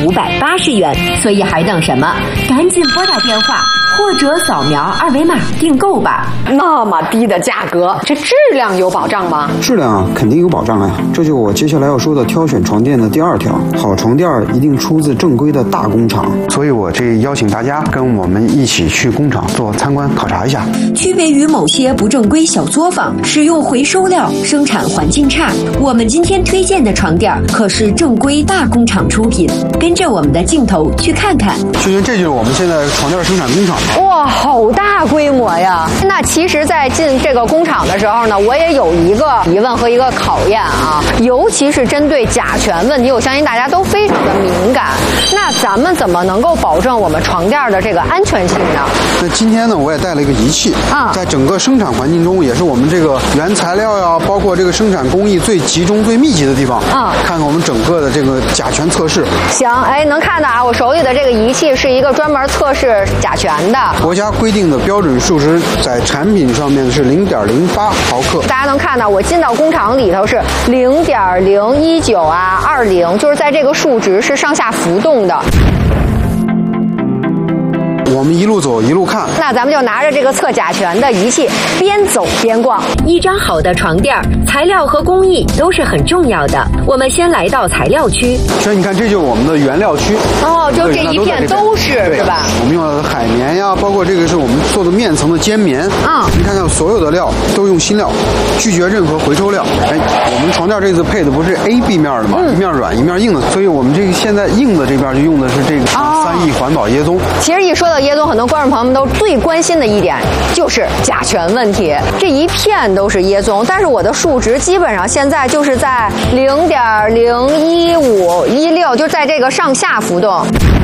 1580元。所以还等什么？赶紧拨打电话或者扫描二维码订购吧。 那么低的价格，这质量有保障吗？ 质量肯定有保障呀，这就是我接下来要说的挑选床垫的第2条。好床垫一定出自正规的大工厂，所以我这邀请大家跟我们一起去工厂做参观考察一下。 区别于某些不正规小作坊使用回收料、生产环境差，我们今天推荐的床垫可是正规大工厂出品。跟着我们的镜头去看看。 萱萱，这就是我们现在床垫生产工厂。 哇，好大规模呀！那其实，在进这个工厂的时候呢，我也有一个疑问和一个考验啊，尤其是针对甲醛问题，我相信大家都非常的敏感。那咱们怎么能够保证我们床垫的这个安全性呢？ 那今天呢，我也带了一个仪器啊，在整个生产环境中，也是我们这个原材料呀，包括这个生产工艺最集中、最密集的地方啊，看看我们整个的这个甲醛测试。 行，哎，能看到啊，我手里的这个仪器是一个专门测试甲醛的。 国家规定的标准数值在产品上面是0.08毫克。 大家能看到，我进到工厂里头是0.019啊，20，就是在这个数值是上下浮动的。 我们一路走一路看， 那咱们就拿着这个测甲醛的仪器，边走边逛。 一张好的床垫，材料和工艺都是很重要的。我们先来到材料区。 所以你看，这就是我们的原料区。 哦，就这一片都是是吧？ 我们用的海绵呀，包括这个是我们做的面层的尖棉。你看看所有的料都用新料，拒绝任何回收料。哎，我们床垫这次配的不是 A、B 面的嘛，一面软一面硬的，所以我们这个现在硬的这边就用的是这个3E环保椰棕。 其实一说到椰棕，很多观众朋友们都最关心的一点就是甲醛问题。这一片都是椰棕，但是我的数值基本上现在就是在0.015、16，就在这个上下浮动。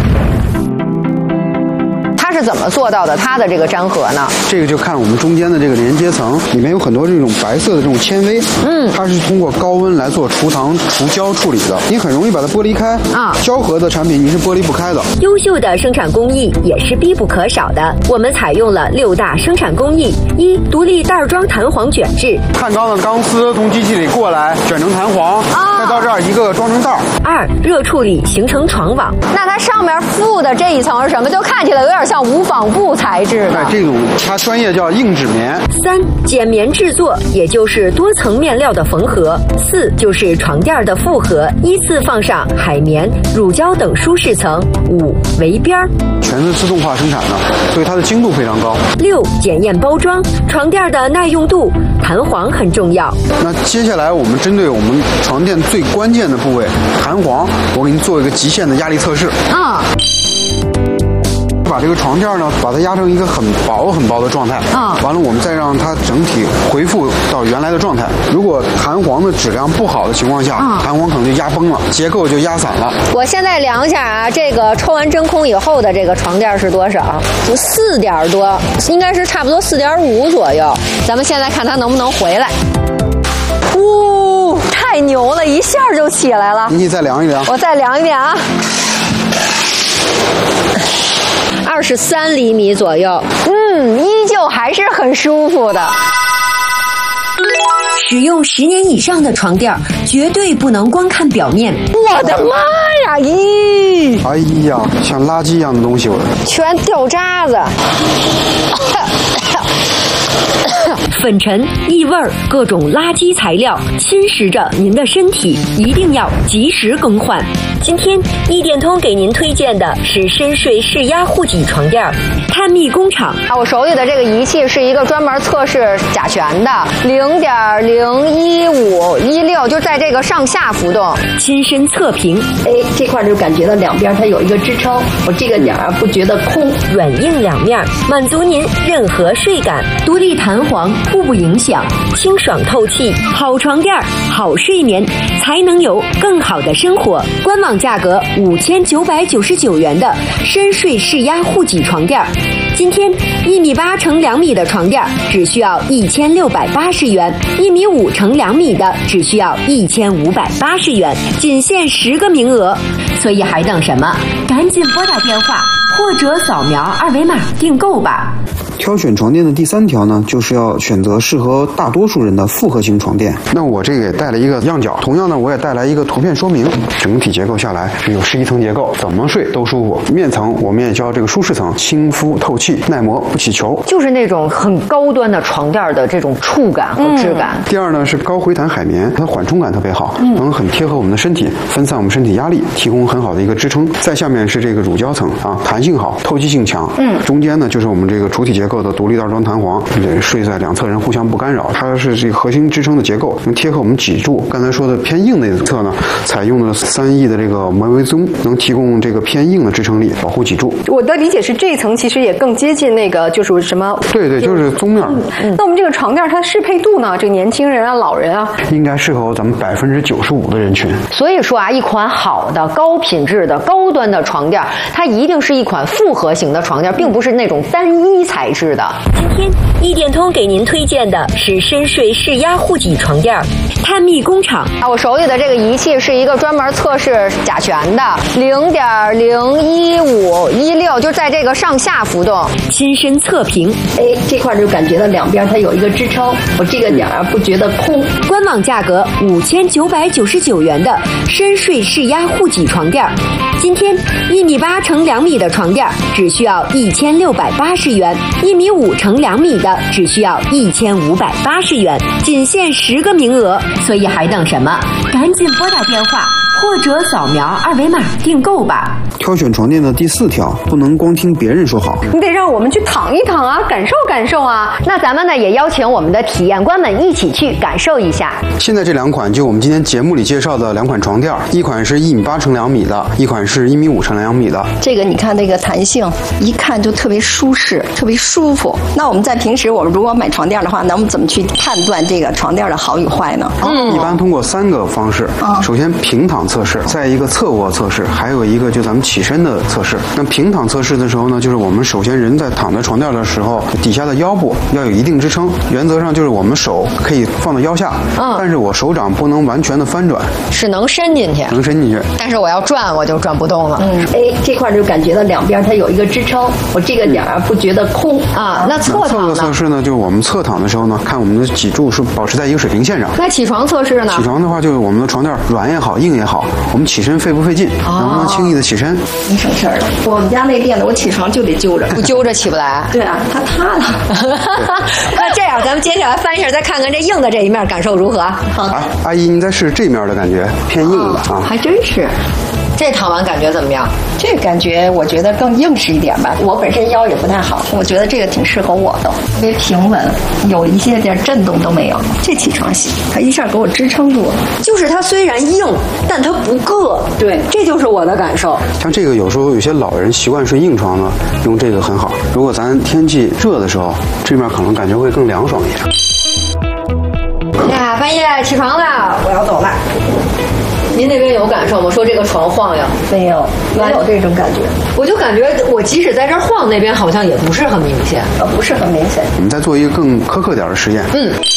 它是怎么做到的？它的这个粘合呢？ 这个就看我们中间的这个连接层，里面有很多这种白色的这种纤维，它是通过高温来做除糖除胶处理的，你很容易把它剥离开啊。胶合的产品你是剥离不开的。 优秀的生产工艺也是必不可少的，我们采用了6大生产工艺：一、独立袋装弹簧卷制， 碳钢的钢丝从机器里过来卷成弹簧，再到这儿一个装成袋。 2、热处理形成床网。 那它上面附的这一层是什么？就看起来有点像无纺布材质的。 这种它专业叫硬纸棉。 3、剪棉制作，也就是多层面料的缝合。4、就是床垫的复合，依次放上海绵、乳胶等舒适层。5、围边， 全是自动化生产的，所以它的精度非常高。 6、检验包装，床垫的耐用度、弹簧很重要。 那接下来我们针对我们床垫最关键的部位弹簧，我给你做一个极限的压力测试。把这个床垫呢，把它压成一个很薄很薄的状态完了我们再让它整体恢复到原来的状态。如果弹簧的质量不好的情况下，弹簧可能就压崩了，结构就压散了。 我现在量一下啊，这个抽完真空以后的这个床垫是多少？就4点多，应该是差不多4.5左右。咱们现在看它能不能回来。太牛了，一下就起来了。 你再量一量。 我再量一遍啊。23厘米左右，依旧还是很舒服的。 使用10年以上的床垫，绝对不能光看表面。 我的妈呀！咦！ 哎呀，像垃圾一样的东西， 全掉渣子。 粉尘、异味、各种垃圾材料侵蚀着您的身体，一定要及时更换。今天一点通给您推荐的是深睡适压护脊床垫，探秘工厂。 我手里的这个仪器是一个专门测试甲醛的，0.015、16，就在这个上下浮动， 亲身测评。 这块就感觉到两边它有一个支撑，我这个点不觉得空， 软硬两面，满足您任何睡感。独立弹簧，互不影响，清爽透气，好床垫，好睡眠，才能有更好的生活。官网价格5999元的深睡适压护脊床垫，今天1.8米乘2米的床垫只需要1680元，1.5米乘2米的只需要1580元，仅限10个名额。所以还等什么？赶紧拨打电话或者扫描二维码订购吧。 挑选床垫的第3条呢，就是要选择适合大多数人的复合型床垫。那我这个也带了一个样角，同样呢，我也带来一个图片说明。整体结构下来是有11层结构，怎么睡都舒服。面层我们也叫这个舒适层，亲肤透气，耐磨不起球， 就是那种很高端的床垫的这种触感和质感。 第二呢是高回弹海绵，它缓冲感特别好，能很贴合我们的身体，分散我们身体压力，提供很好的一个支撑。再下面是这个乳胶层啊，弹性好，透气性强。中间呢就是我们这个主体结构的独立袋装弹簧，睡在两侧人互相不干扰。它是这个核心支撑的结构，能贴合我们脊柱。刚才说的偏硬的一侧呢，采用了3E的这个玫瑰棕，能提供这个偏硬的支撑力，保护脊柱。 我的理解是这一层其实也更接近那个就是什么？ 对，就是棕面。 那我们这个床垫它的适配度呢？这个年轻人啊、老人啊， 应该适合咱们95%的人群。 所以说啊，一款好的、高品质的、高端的床垫，它一定是一款复合型的床垫，并不是那种单一材质的。 今天一点通给您推荐的是深睡视压护脊床垫，探秘工厂。 我手里的这个仪器是一个专门测试甲醛的，0.01516，就在这个上下浮动， 亲身测评。 这块就感觉到两边它有一个支撑，我这个点儿不觉得空。 官网价格5999元的深睡视压护脊床垫，今天1.8米乘2米的床垫只需要1680元，1.5米乘2米的只需要1580元，仅限10个名额，所以还等什么？赶紧拨打电话或者扫描2维码订购吧。 挑选床垫的第4条，不能光听别人说好， 你得让我们去躺一躺啊，感受感受啊。 那咱们呢也邀请我们的体验官们一起去感受一下。 现在这2款就我们今天节目里介绍的2款床垫，一款是1.8米乘2米的，一款是1.5米乘2米的。 这个你看那个弹性，一看就特别舒适，特别舒服。那我们在平时我们如果买床垫的话，那我们怎么去判断这个床垫的好与坏呢？ 一般通过3个方式，首先平躺测试，再一个侧卧测试，还有一个就咱们起身的测试。那平躺测试的时候呢，就是我们首先人在躺在床垫的时候，底下的腰部要有一定支撑，原则上就是我们手可以放到腰下，但是我手掌不能完全的翻转， 是能伸进去，但是我要转我就转不动了。 这块就感觉到两边它有一个支撑，我这个点儿不觉得空啊。那侧躺呢？ 侧测试呢，就是我们侧躺的时候呢，看我们的脊柱是保持在一个水平线上。 那起床测试呢？ 起床的话，就是我们的床垫软也好，硬也好，我们起身费不费劲，能不能轻易的起身？ 你省事儿了。我们家那垫子，我起床就得揪着， 不揪着起不来。 对啊，它塌了。 那这样，咱们接下来翻一下，再看看这硬的这一面感受如何？ 好， 阿姨，您再试这面的感觉，偏硬的啊。 还真是。 这躺完感觉怎么样？ 这感觉我觉得更硬实一点吧。我本身腰也不太好，我觉得这个挺适合我的，特别平稳，有一些点震动都没有。这起床行，它一下给我支撑住了。 就是它虽然硬，但它不硌。 对， 这就是我的感受。 像这个有时候有些老人习惯睡硬床呢，用这个很好。如果咱天气热的时候，这面可能感觉会更凉爽一点。 呀，半夜起床了，我要走了。您那边有感受吗？说这个床晃悠？ 没有这种感觉。 我就感觉我即使在这儿晃，那边好像也不是很明显。 不是很明显。 我们再做一个更苛刻点的实验。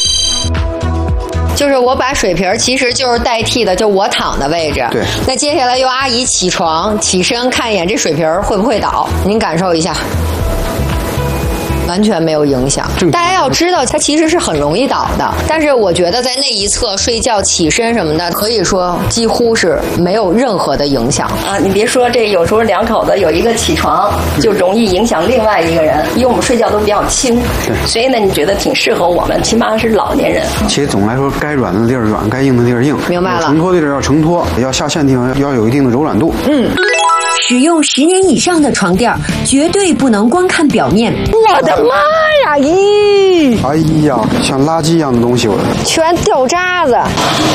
就是我把水瓶其实就是代替的，就我躺的位置。 对。 那接下来由阿姨起床起身看一眼这水瓶会不会倒，您感受一下。完全没有影响。大家要知道，它其实是很容易倒的，但是我觉得在那一侧睡觉、起身什么的，可以说几乎是没有任何的影响啊！你别说，这有时候两口子有一个起床，就容易影响另外一个人，因为我们睡觉都比较轻，所以呢，你觉得挺适合我们，起码是老年人。 其实总来说，该软的地儿软，该硬的地儿硬。 明白了。 承托的地儿要承托，要下陷的地方要有一定的柔软度。 使用10年以上的床垫，绝对不能光看表面。 我的妈呀！咦！ 哎呀，像垃圾一样的东西， 全掉渣子。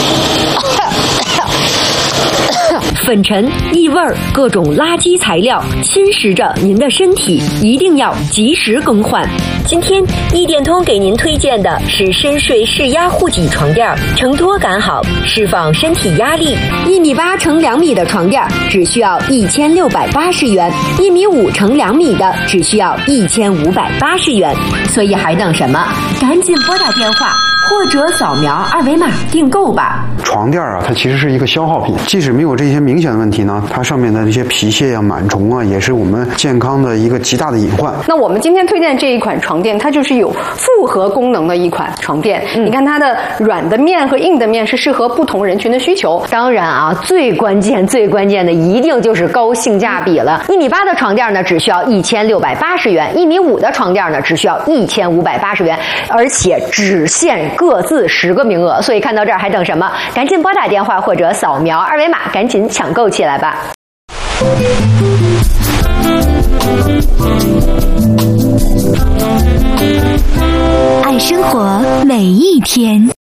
粉尘、异味、各种垃圾材料侵蚀着您的身体，一定要及时更换。今天一点通给您推荐的是深睡视压护脊床垫，承托感好，释放身体压力。1.8米乘2米的床垫只需要1680元，1.5米乘2米的只需要1580元。所以还等什么？赶紧拨打电话或者扫描2维码订购吧。 床垫啊，它其实是一个消耗品，即使没有这些明显的问题呢，它上面的这些皮屑呀、螨虫啊，也是我们健康的一个极大的隐患。 那我们今天推荐这一款床垫，它就是有复合功能的一款床垫。你看它的软的面和硬的面是适合不同人群的需求。 当然啊，最关键的一定就是高性价比了。1.8米的床垫呢，只需要1680元；1.5米的床垫呢，只需要1580元，而且只限各自10个名额。所以看到这儿还等什么？赶紧拨打电话或者扫描2维码，赶紧抢购起来吧！ 爱生活每一天。